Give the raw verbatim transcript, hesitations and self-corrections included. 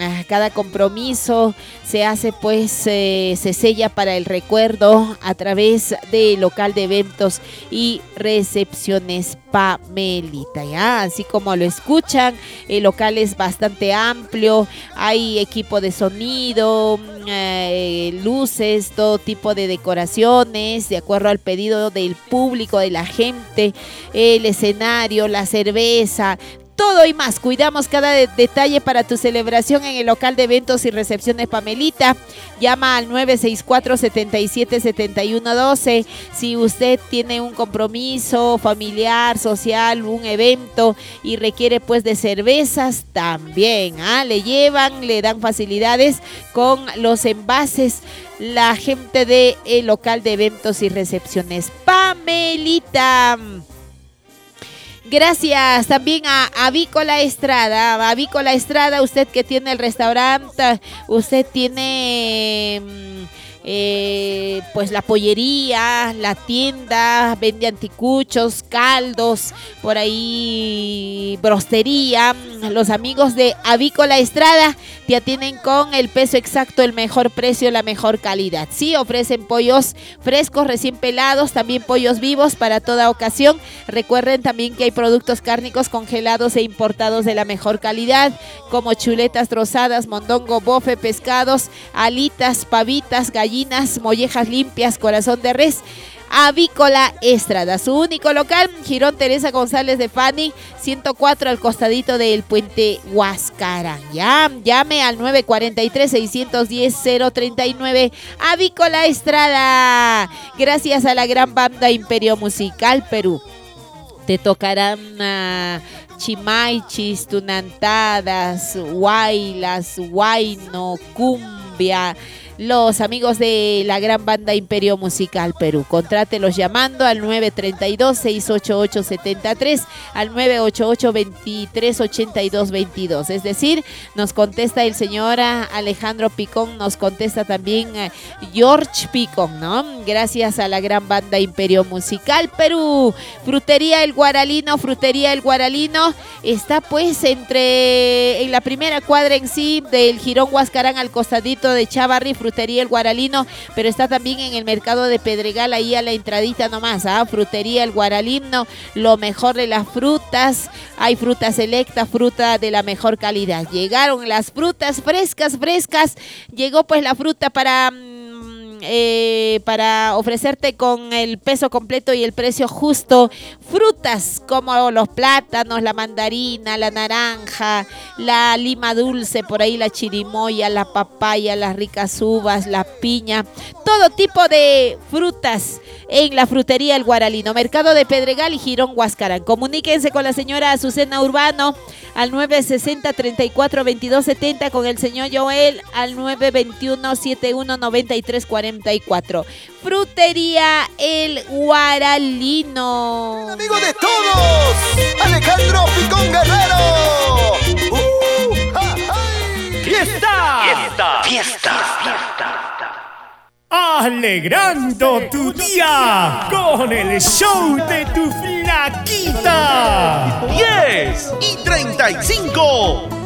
cada compromiso se hace pues, eh, se sella para el recuerdo a través del local de eventos y recepciones Pamelita, ¿ya? Así como lo escuchan, el local es bastante amplio, hay equipo de sonido, eh, luces, todo tipo de decoraciones, de acuerdo al pedido del público, de la gente, el escenario, la cerveza, todo y más. Cuidamos cada de- detalle para tu celebración en el local de eventos y recepciones Pamelita. Llama al nueve seis cuatro, siete siete, siete uno uno dos. Si usted tiene un compromiso familiar, social, un evento y requiere pues de cervezas, también, ¿ah? Le llevan, le dan facilidades con los envases. La gente de el local de eventos y recepciones Pamelita. Gracias también a Avícola Estrada. Avícola Estrada, usted que tiene el restaurante, usted tiene eh, pues la pollería, la tienda, vende anticuchos, caldos, por ahí brostería. Los amigos de Avícola Estrada te atienden con el peso exacto, el mejor precio, la mejor calidad. Sí, ofrecen pollos frescos, recién pelados, también pollos vivos para toda ocasión. Recuerden también que hay productos cárnicos congelados e importados de la mejor calidad, como chuletas trozadas, mondongo, bofe, pescados, alitas, pavitas, gallinas, mollejas limpias, corazón de res. Avícola Estrada, su único local, Girón Teresa González de Fani, ciento cuatro al costadito del puente Huascarán. Ya, llame al nueve cuatro tres, seis uno cero, cero tres nueve. Avícola Estrada. Gracias a la gran banda Imperio Musical Perú. Te tocarán uh, chimaichis, tunantadas, huaylas, huayno, cumbia. Los amigos de la gran banda Imperio Musical Perú. Contrátelos llamando al nueve tres dos, seis ocho ocho, siete tres, al nueve ocho ocho, dos tres, ocho dos dos dos. Es decir, nos contesta el señor Alejandro Picón, nos contesta también George Picón, ¿no? Gracias a la gran banda Imperio Musical Perú. Frutería El Guaralino, Frutería El Guaralino está pues entre, en la primera cuadra en sí del Girón Huascarán al costadito de Chavarri, Frutería El Guaralino, pero está también en el mercado de Pedregal, ahí a la entradita nomás, ¿ah? Frutería El Guaralino, lo mejor de las frutas, hay fruta selecta, fruta de la mejor calidad. Llegaron las frutas frescas, frescas, llegó pues la fruta para... Eh, para ofrecerte con el peso completo y el precio justo. Frutas como los plátanos, la mandarina, la naranja, la lima dulce, por ahí la chirimoya, la papaya, las ricas uvas, la piña, todo tipo de frutas en la Frutería El Guaralino, Mercado de Pedregal y Girón Huascarán. Comuníquense con la señora Azucena Urbano al nueve sesenta, treinta y cuatro, veintidós setenta, con el señor Joel al nueve veintiuno, setenta y uno, noventa y tres cuarenta y cuatro. Frutería El Guaralino. Amigo de todos, Alejandro Picón Guerrero. Uh, ja, ¡Fiesta! ¡Fiesta! ¡Fiesta! Alegrando tu día con el show de tu flaquita. diez y treinta y cinco.